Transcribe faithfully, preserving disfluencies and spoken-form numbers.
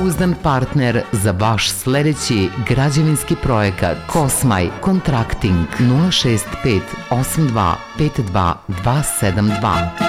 Pouzdan partner za vaš sledeći građevinski projekat. Kosmaj Kontrakting nula šest pet osam dva pet dva dva sedam dva.